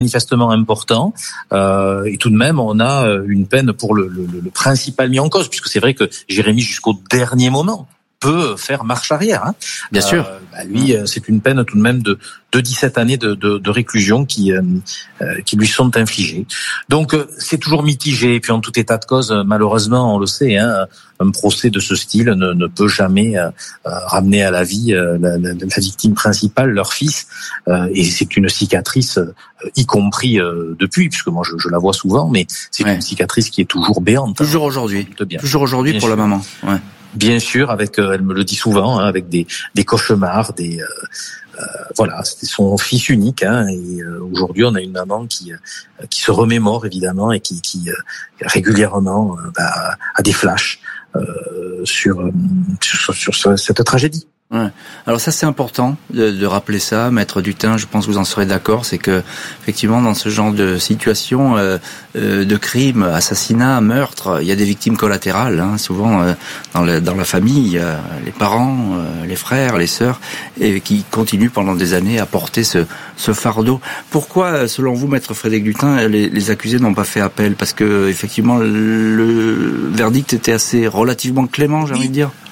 manifestement important, et tout de même on a une peine pour le principal mis en cause, puisque c'est vrai que Jérémy jusqu'au dernier moment peut faire marche arrière. Bien sûr. Lui, c'est une peine tout de même de 17 années de réclusion qui lui sont infligées. Donc c'est toujours mitigé. Et puis en tout état de cause, malheureusement, on le sait, un procès de ce style ne peut jamais ramener à la vie la victime principale, leur fils. Et c'est une cicatrice, y compris depuis, puisque moi je la vois souvent, mais c'est une cicatrice qui est toujours béante. Toujours aujourd'hui. Toujours aujourd'hui pour la maman. Ouais. Bien sûr, avec, elle me le dit souvent, avec des cauchemars, voilà, c'était son fils unique, et aujourd'hui on a une maman qui se remémore évidemment et qui régulièrement a des flashs sur cette tragédie. Ouais. Alors ça c'est important de rappeler ça, Maître Dutin, je pense que vous en serez d'accord, c'est que effectivement dans ce genre de situation de crime, assassinat, meurtre, il y a des victimes collatérales, souvent dans la famille, les parents, les frères, les sœurs, et qui continuent pendant des années à porter ce fardeau. Pourquoi, selon vous, Maître Frédéric Dutin, les accusés n'ont pas fait appel? Parce que effectivement le verdict était assez relativement clément, j'ai envie de dire.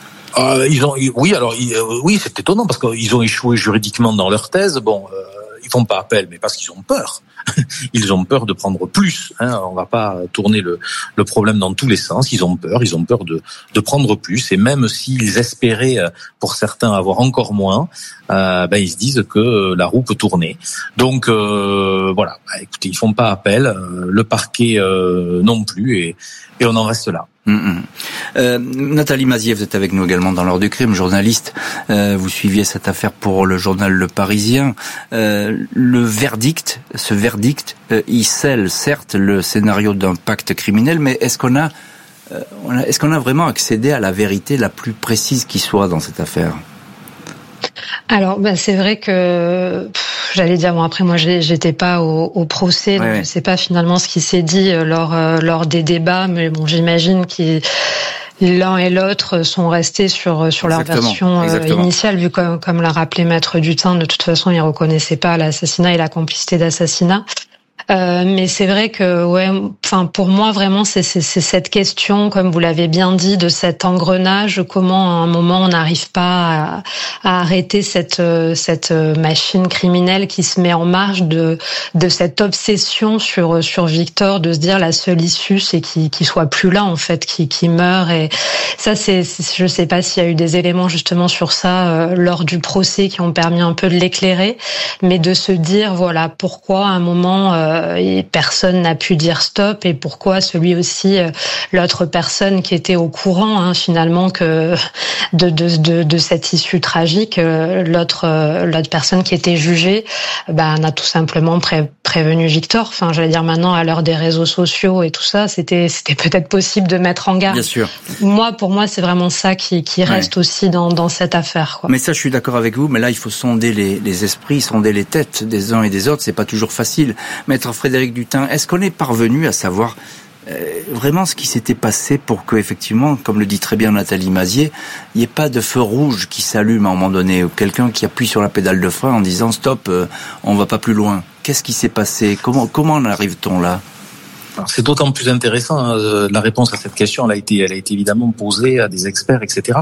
Oui, c'est étonnant parce qu'ils ont échoué juridiquement dans leur thèse. Ils font pas appel, mais parce qu'ils ont peur. Ils ont peur de prendre plus. On va pas tourner le problème dans tous les sens. Ils ont peur de prendre plus. Et même s'ils espéraient, pour certains, avoir encore moins, ils se disent que la roue peut tourner. Donc voilà. Écoutez, ils font pas appel. Le parquet non plus, et on en reste là. Nathalie Mazier, vous êtes avec nous également dans l'heure du crime, journaliste. Vous suiviez cette affaire pour le journal Le Parisien. Ce verdict, il scelle certes le scénario d'un pacte criminel, mais est-ce qu'on a vraiment accédé à la vérité la plus précise qui soit dans cette affaire? Alors, c'est vrai que j'allais dire, après moi j'étais pas au procès, donc je sais pas finalement ce qui s'est dit lors des débats, mais bon, j'imagine que l'un et l'autre sont restés sur leur version initiale, vu comme l'a rappelé Maître Dutin, de toute façon ils reconnaissaient pas l'assassinat et la complicité d'assassinat. Mais c'est vrai que pour moi vraiment c'est cette question, comme vous l'avez bien dit, de cet engrenage, comment à un moment on n'arrive pas à arrêter cette machine criminelle qui se met en marche, de cette obsession sur Victor, de se dire la seule issue c'est qu'il soit plus là en fait, qu'il meure. Et ça je sais pas s'il y a eu des éléments justement sur ça lors du procès qui ont permis un peu de l'éclairer, mais de se dire voilà pourquoi à un moment et personne n'a pu dire stop, et pourquoi l'autre personne qui était au courant finalement que de cette issue tragique, l'autre personne qui était jugée n'a tout simplement prévenu Victor. J'allais dire, maintenant à l'heure des réseaux sociaux et tout ça, c'était peut-être possible de mettre en garde. Bien sûr. Pour moi c'est vraiment ça qui reste aussi dans cette affaire, quoi. Mais ça je suis d'accord avec vous, mais là il faut sonder les esprits, sonder les têtes des uns et des autres, c'est pas toujours facile. Maître Frédéric Dutin, est-ce qu'on est parvenu à savoir vraiment ce qui s'était passé pour que, effectivement, comme le dit très bien Nathalie Mazier, il n'y ait pas de feu rouge qui s'allume à un moment donné, ou quelqu'un qui appuie sur la pédale de frein en disant stop, on va pas plus loin. Qu'est-ce qui s'est passé? Comment en arrive-t-on là? Alors, c'est d'autant plus intéressant, la réponse à cette question, elle a été évidemment posée à des experts, etc.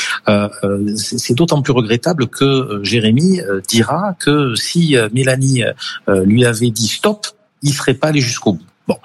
C'est d'autant plus regrettable que Jérémy dira que si Mélanie lui avait dit stop, il serait pas allé jusqu'au bout. Bon,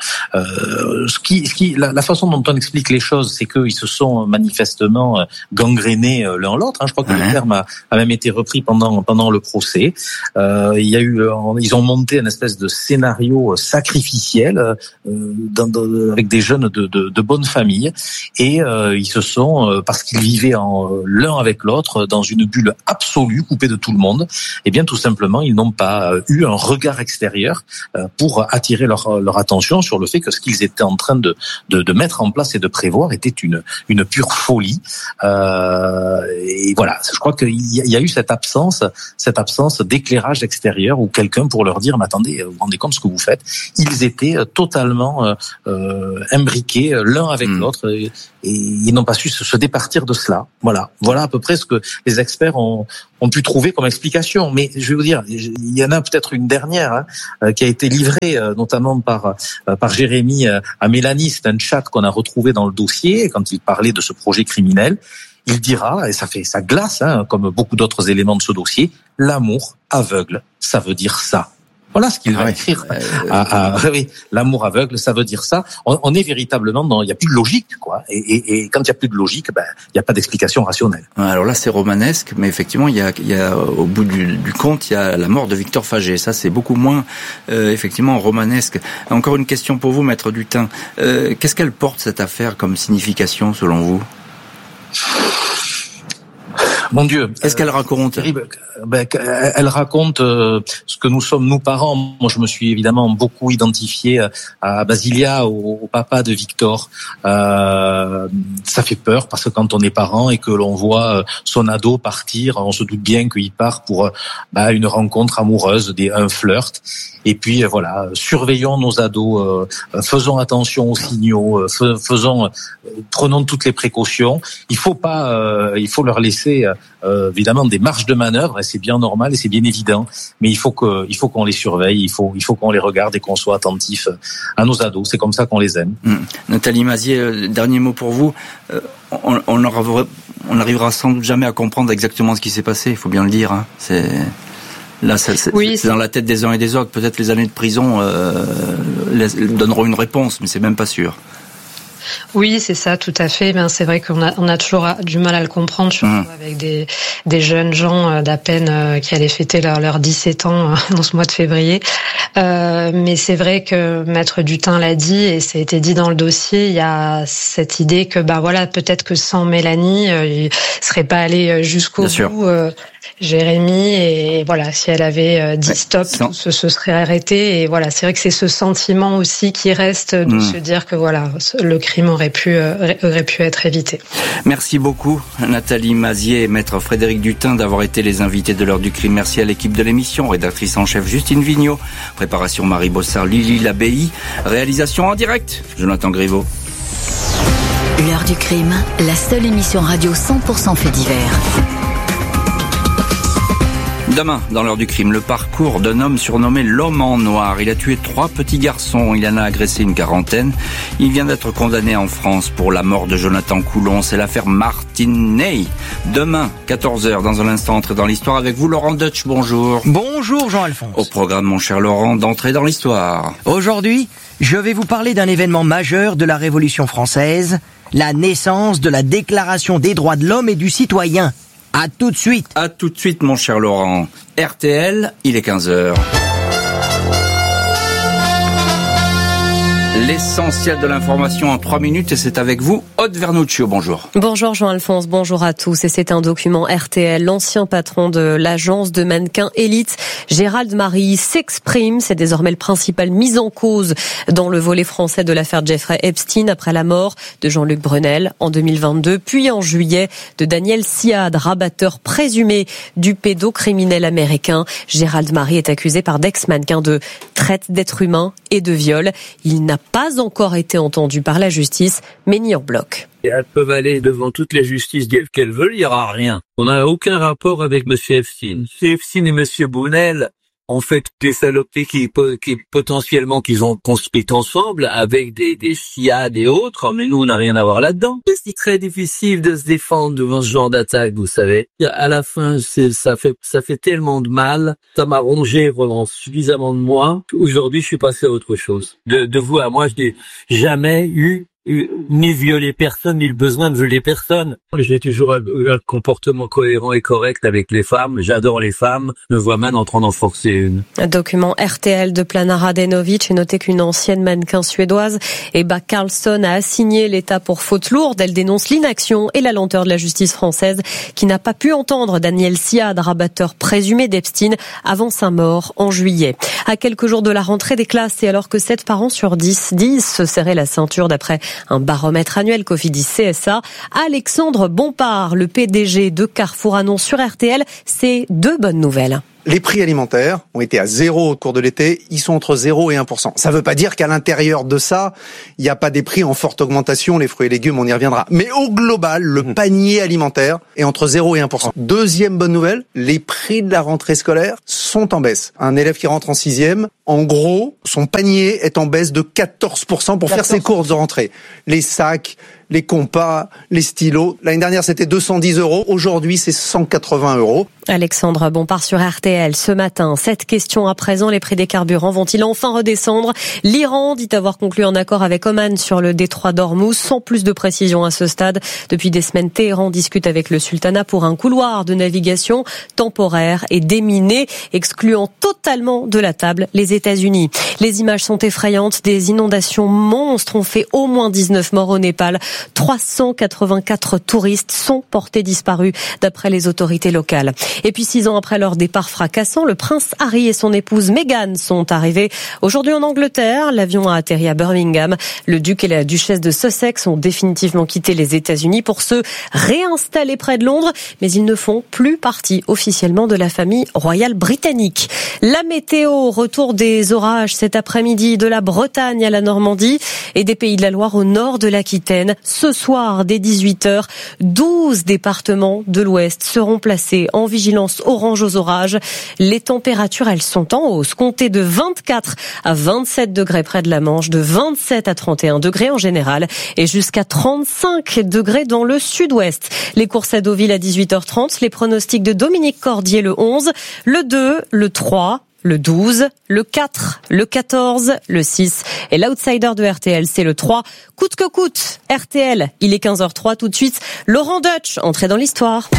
la façon dont on explique les choses, c'est qu'ils se sont manifestement gangrénés l'un l'autre. Je crois que le terme a même été repris pendant le procès. Ils ont monté une espèce de scénario sacrificiel avec des jeunes de bonne famille, et ils se sont, parce qu'ils vivaient l'un avec l'autre dans une bulle absolue, coupée de tout le monde, et bien tout simplement ils n'ont pas eu un regard extérieur pour attirer leur attention sur le fait que ce qu'ils étaient en train de mettre en place et de prévoir était une pure folie. Et voilà, je crois qu'il y a eu cette absence d'éclairage extérieur, ou quelqu'un pour leur dire, mais attendez, vous vous rendez compte de ce que vous faites? Ils étaient totalement imbriqués l'un avec l'autre, et ils n'ont pas su se départir de cela. Voilà à peu près ce que les experts ont ont pu trouver comme explication. Mais je vais vous dire, il y en a peut-être une dernière qui a été livrée notamment par Jérémy à Mélanie. C'est un chat qu'on a retrouvé dans le dossier quand il parlait de ce projet criminel. Il dira, et ça glace, comme beaucoup d'autres éléments de ce dossier, l'amour aveugle, ça veut dire ça. Voilà ce qu'il va écrire. Oui, l'amour aveugle, ça veut dire ça. On est véritablement il n'y a plus de logique, quoi. Et quand il n'y a plus de logique, il n'y a pas d'explication rationnelle. Alors là, c'est romanesque, mais effectivement, il y a au bout du compte, il y a la mort de Victor Fagé. Ça, c'est beaucoup moins, effectivement, romanesque. Encore une question pour vous, Maître Dutin. Qu'est-ce qu'elle porte, cette affaire, comme signification, selon vous? Mon Dieu. Qu'est-ce qu'elle raconte? Elle raconte ce que nous sommes, nous parents. Moi, je me suis évidemment beaucoup identifié à Basilia, au papa de Victor. Ça fait peur parce que quand on est parent et que l'on voit son ado partir, on se doute bien qu'il part pour une rencontre amoureuse, un flirt. Et puis voilà, surveillons nos ados, faisons attention aux signaux, prenons toutes les précautions. Il faut leur laisser évidemment des marges de manœuvre, et c'est bien normal et c'est bien évident. Mais il faut qu'on les surveille, il faut qu'on les regarde et qu'on soit attentif à nos ados. C'est comme ça qu'on les aime. Nathalie Mazier, dernier mot pour vous. On n'arrivera sans doute jamais à comprendre exactement ce qui s'est passé. Il faut bien le dire. C'est dans la tête des uns et des autres. Peut-être les années de prison donneront une réponse, mais c'est même pas sûr. Oui, c'est ça, tout à fait. Ben, c'est vrai qu'on a toujours du mal à le comprendre, surtout avec des jeunes gens d'à peine qui allaient fêter leurs 17 ans dans ce mois de février. Mais c'est vrai que Maître Dutin l'a dit, et ça a été dit dans le dossier, il y a cette idée que peut-être que sans Mélanie, il serait pas allé jusqu'au bout. Jérémy, et voilà, si elle avait dit stop, tout se serait arrêté. Et voilà, c'est vrai que c'est ce sentiment aussi qui reste de se dire que voilà, le crime aurait pu être évité. Merci beaucoup Nathalie Mazier et Maître Frédéric Dutin d'avoir été les invités de l'heure du crime. Merci à l'équipe de l'émission, rédactrice en chef Justine Vigneault, préparation Marie Bossard, Lily Labbaye, réalisation en direct Jonathan Griveaux. L'heure du crime, la seule émission radio 100% fait divers. Demain, dans l'heure du crime, le parcours d'un homme surnommé l'homme en noir. Il a tué 3 petits garçons, il en a agressé une 40aine. Il vient d'être condamné en France pour la mort de Jonathan Coulon. C'est l'affaire Martinez. Demain, 14h, dans un instant, entrer dans l'histoire avec vous, Laurent Deutsch, bonjour. Bonjour Jean-Alphonse. Au programme, mon cher Laurent, d'entrer dans l'histoire. Aujourd'hui, je vais vous parler d'un événement majeur de la Révolution française, la naissance de la Déclaration des droits de l'homme et du citoyen. À tout de suite. À tout de suite, mon cher Laurent. RTL, il est 15h. L'essentiel de l'information en 3 minutes, et c'est avec vous, Aude Vernuccio, bonjour. Bonjour Jean-Alphonse, bonjour à tous. Et c'est un document RTL. L'ancien patron de l'agence de mannequins Elite, Gérald Marie, s'exprime. C'est désormais le principal mis en cause dans le volet français de l'affaire Jeffrey Epstein, après la mort de Jean-Luc Brunel en 2022, puis en juillet de Daniel Siad, rabatteur présumé du pédocriminel américain. Gérald Marie est accusé par d'ex-mannequins de traite d'êtres humains et de viol. Il n'a pas encore été entendu par la justice, mais ni en bloc. Elles peuvent aller devant toutes les justices qu'elles veulent, il n'y aura rien. On n'a aucun rapport avec M. Epstein. M. Epstein et M. Brunel ont fait des saloperies qui potentiellement qu'ils ont construites ensemble avec des SIAD et autres, mais nous on n'a rien à voir là-dedans. C'est très difficile de se défendre devant ce genre d'attaque, vous savez. À la fin, ça fait tellement de mal, ça m'a rongé vraiment suffisamment de moi. Aujourd'hui, je suis passé à autre chose. De vous à moi, je n'ai jamais eu ni violer personne, ni le besoin de violer personne. J'ai toujours eu un comportement cohérent et correct avec les femmes. J'adore les femmes. Me vois mal en train d'en forcer une. Un document RTL de Plana Radenovic. Et notez qu'une ancienne mannequin suédoise, Ebba Karlsson, a assigné l'État pour faute lourde. Elle dénonce l'inaction et la lenteur de la justice française qui n'a pas pu entendre Daniel Siad, rabatteur présumé d'Epstein, avant sa mort en juillet. À quelques jours de la rentrée des classes, et alors que 7 parents sur 10 disent se serrer la ceinture d'après un baromètre annuel Cofidis CSA, Alexandre Bompard, le PDG de Carrefour, annonce sur RTL ces 2 bonnes nouvelles. Les prix alimentaires ont été à 0 au cours de l'été, ils sont entre 0 et 1%. Ça veut pas dire qu'à l'intérieur de ça, il n'y a pas des prix en forte augmentation, les fruits et légumes, on y reviendra. Mais au global, le panier alimentaire est entre 0 et 1%. Deuxième bonne nouvelle, les prix de la rentrée scolaire sont en baisse. Un élève qui rentre en 6e, en gros, son panier est en baisse de 14% pour faire ses courses de rentrée. Les sacs, les compas, les stylos. L'année dernière, c'était 210 €. Aujourd'hui, c'est 180 €. Alexandre Bompard sur RTL. Ce matin, cette question à présent, les prix des carburants vont-ils enfin redescendre? L'Iran dit avoir conclu un accord avec Oman sur le détroit d'Ormuz, sans plus de précision à ce stade. Depuis des semaines, Téhéran discute avec le sultanat pour un couloir de navigation temporaire et déminé, excluant totalement de la table les États-Unis. Les images sont effrayantes. Des inondations monstres ont fait au moins 19 morts au Népal. 384 touristes sont portés disparus d'après les autorités locales. Et puis 6 ans après leur départ fracassant, le prince Harry et son épouse Meghan sont arrivés aujourd'hui en Angleterre. L'avion a atterri à Birmingham. Le duc et la duchesse de Sussex ont définitivement quitté les États-Unis pour se réinstaller près de Londres, mais ils ne font plus partie officiellement de la famille royale britannique. La météo, retour des orages cet après-midi de la Bretagne à la Normandie et des Pays de la Loire au nord de l'Aquitaine. Ce soir, dès 18h, 12 départements de l'Ouest seront placés en vigilance orange aux orages. Les températures, elles sont en hausse. Comptez de 24 à 27 degrés près de la Manche, de 27 à 31 degrés en général et jusqu'à 35 degrés dans le sud-ouest. Les courses à Deauville à 18h30, les pronostics de Dominique Cordier le 11, le 2, le 3, le 12, le 4, le 14, le 6 et l'outsider de RTL, c'est le 3. Coûte que coûte, RTL, il est 15h03 tout de suite. Laurent Deutsch, entrée dans l'histoire.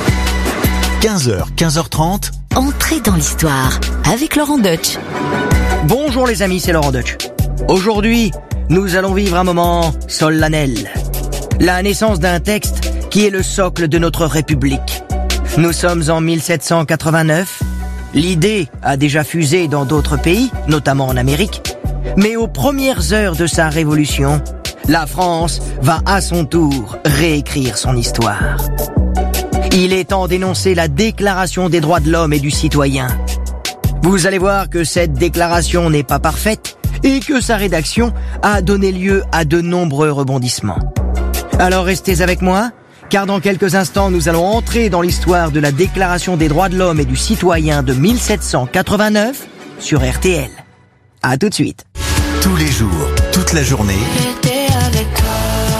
15h, 15h30. Entrée dans l'histoire avec Laurent Deutsch. Bonjour les amis, c'est Laurent Deutsch. Aujourd'hui, nous allons vivre un moment solennel. La naissance d'un texte qui est le socle de notre République. Nous sommes en 1789. L'idée a déjà fusé dans d'autres pays, notamment en Amérique. Mais aux premières heures de sa révolution, la France va à son tour réécrire son histoire. Il est temps d'énoncer la Déclaration des droits de l'homme et du citoyen. Vous allez voir que cette déclaration n'est pas parfaite et que sa rédaction a donné lieu à de nombreux rebondissements. Alors restez avec moi, car dans quelques instants, nous allons entrer dans l'histoire de la Déclaration des droits de l'homme et du citoyen de 1789 sur RTL. À tout de suite. Tous les jours, toute la journée. J'étais avec toi.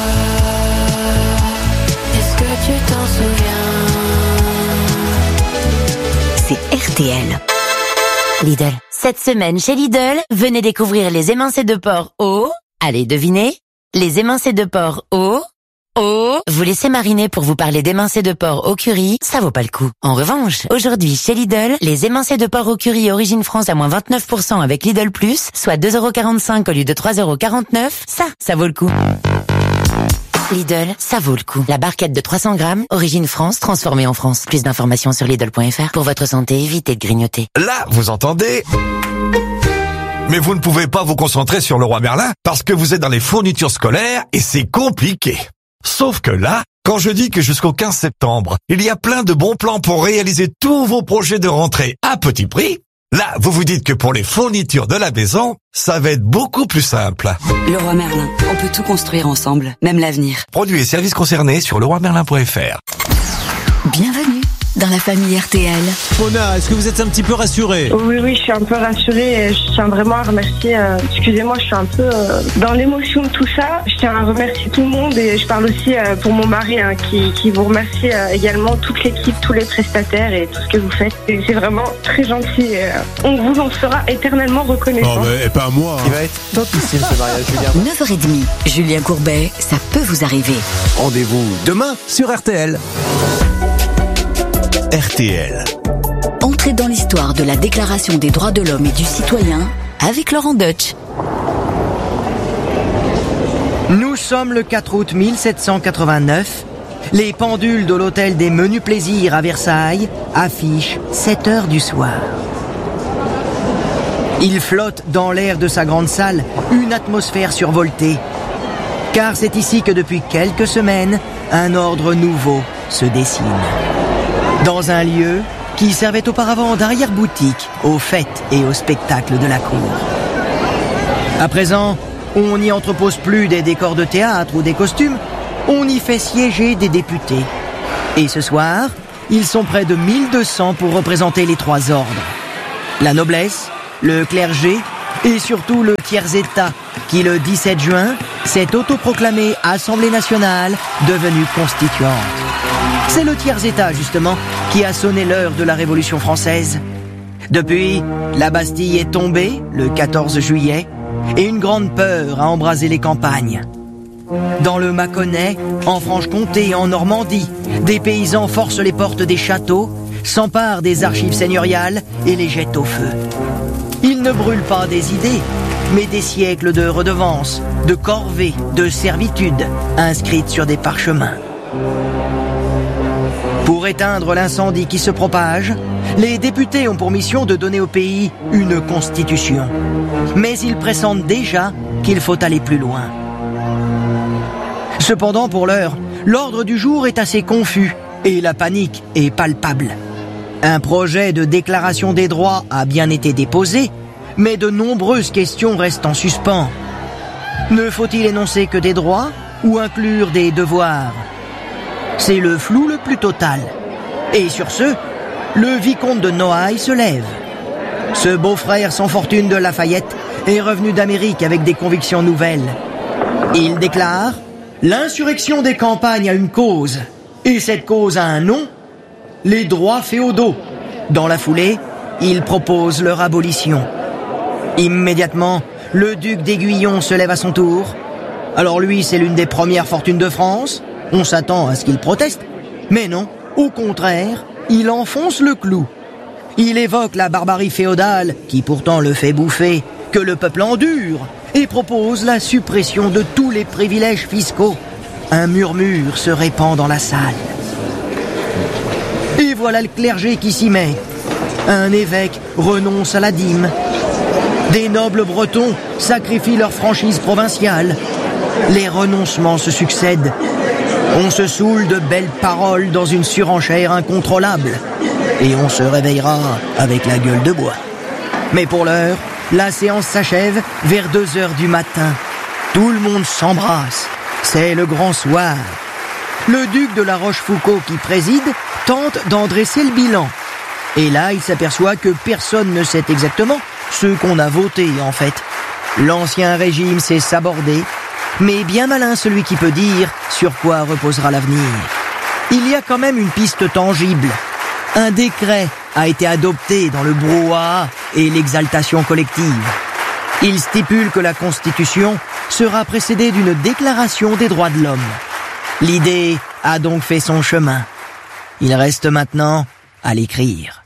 Est-ce que tu t'en souviens? C'est RTL. Lidl. Cette semaine chez Lidl, venez découvrir les émincés de porc au... Allez, devinez. Les émincés de porc au... Vous laissez mariner pour vous parler d'émincés de porc au curry, ça vaut pas le coup. En revanche, aujourd'hui chez Lidl, les émincés de porc au curry Origine France à moins 29% avec Lidl Plus, soit 2,45€ au lieu de 3,49€, ça vaut le coup. Lidl, ça vaut le coup. La barquette de 300 grammes, Origine France, transformée en France. Plus d'informations sur Lidl.fr. Pour votre santé, évitez de grignoter. Là, vous entendez ? Mais vous ne pouvez pas vous concentrer sur Leroy Merlin parce que vous êtes dans les fournitures scolaires et c'est compliqué. Sauf que là, quand je dis que jusqu'au 15 septembre, il y a plein de bons plans pour réaliser tous vos projets de rentrée à petit prix, là, vous vous dites que pour les fournitures de la maison, ça va être beaucoup plus simple. Leroy Merlin, on peut tout construire ensemble, même l'avenir. Produits et services concernés sur leroymerlin.fr. Bienvenue dans la famille RTL. Mona, est-ce que vous êtes un petit peu rassurée? Oui, je suis un peu rassurée et je tiens vraiment à remercier, excusez-moi, je suis un peu dans l'émotion de tout ça. Je tiens à remercier tout le monde et je parle aussi pour mon mari qui vous remercie également, toute l'équipe, tous les prestataires et tout ce que vous faites. Et c'est vraiment très gentil. On vous en sera éternellement reconnaissant. Oh, et pas moi. Il va être topissime ce mariage, Julien. 9h30, Julien Courbet, ça peut vous arriver. Rendez-vous demain sur RTL. RTL. Entrez dans l'histoire de la Déclaration des droits de l'homme et du citoyen avec Laurent Deutsch. Nous sommes le 4 août 1789. Les pendules de l'hôtel des Menus Plaisirs à Versailles affichent 7h du soir. Il flotte dans l'air de sa grande salle une atmosphère survoltée. Car c'est ici que depuis quelques semaines, un ordre nouveau se dessine. Dans un lieu qui servait auparavant d'arrière-boutique aux fêtes et aux spectacles de la cour. À présent, on n'y entrepose plus des décors de théâtre ou des costumes, on y fait siéger des députés. Et ce soir, ils sont près de 1200 pour représenter les 3 ordres. La noblesse, le clergé et surtout le tiers-état qui, le 17 juin, s'est autoproclamé Assemblée nationale devenue constituante. C'est le tiers-état, justement, qui a sonné l'heure de la Révolution française. Depuis, la Bastille est tombée, le 14 juillet, et une grande peur a embrasé les campagnes. Dans le Mâconnais, en Franche-Comté et en Normandie, des paysans forcent les portes des châteaux, s'emparent des archives seigneuriales et les jettent au feu. Ils ne brûlent pas des idées, mais des siècles de redevances, de corvées, de servitudes, inscrites sur des parchemins. Pour éteindre l'incendie qui se propage, les députés ont pour mission de donner au pays une constitution. Mais ils pressentent déjà qu'il faut aller plus loin. Cependant, pour l'heure, l'ordre du jour est assez confus et la panique est palpable. Un projet de déclaration des droits a bien été déposé, mais de nombreuses questions restent en suspens. Ne faut-il énoncer que des droits ou inclure des devoirs ? C'est le flou le plus total. Et sur ce, le vicomte de Noailles se lève. Ce beau-frère sans fortune de Lafayette est revenu d'Amérique avec des convictions nouvelles. Il déclare « L'insurrection des campagnes a une cause, et cette cause a un nom, les droits féodaux. » Dans la foulée, il propose leur abolition. Immédiatement, le duc d'Aiguillon se lève à son tour. Alors lui, c'est l'une des premières fortunes de France. On s'attend à ce qu'il proteste. Mais non, au contraire, il enfonce le clou. Il évoque la barbarie féodale, qui pourtant le fait bouffer, que le peuple endure, et propose la suppression de tous les privilèges fiscaux. Un murmure se répand dans la salle. Et voilà le clergé qui s'y met. Un évêque renonce à la dîme. Des nobles bretons sacrifient leur franchise provinciale. Les renoncements se succèdent. On se saoule de belles paroles dans une surenchère incontrôlable. Et on se réveillera avec la gueule de bois. Mais pour l'heure, la séance s'achève vers 2h du matin. Tout le monde s'embrasse. C'est le grand soir. Le duc de La Rochefoucauld qui préside tente d'en dresser le bilan. Et là, il s'aperçoit que personne ne sait exactement ce qu'on a voté, en fait. L'ancien régime s'est sabordé, mais bien malin celui qui peut dire sur quoi reposera l'avenir. Il y a quand même une piste tangible. Un décret a été adopté dans le brouhaha et l'exaltation collective. Il stipule que la Constitution sera précédée d'une déclaration des droits de l'homme. L'idée a donc fait son chemin. Il reste maintenant à l'écrire.